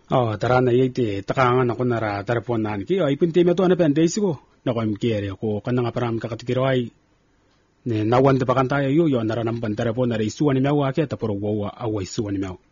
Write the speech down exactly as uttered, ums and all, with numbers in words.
Oh, tara na yiti takangan ako nara tarapon nan ki ay punti me to na pendes ko na ko mkiere ko kanang param kakatikiro ay ne nawan de pakanta yo yo nara nam pan tarapon na isuan ni mewa ke taporo wa awai suan ni mewa